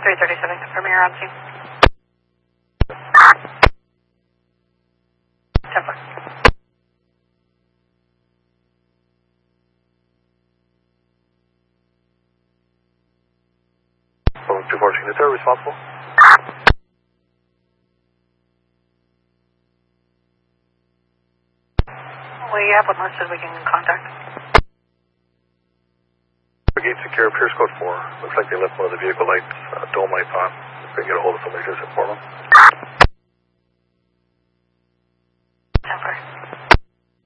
337, confirm you're on scene. 10-4. 214, is there responsible? We have one listed we can contact. Brigade secure, Pierce code 4. Looks like they left one of the vehicle lights, dome lights on. If they get a hold of somebody, just inform them.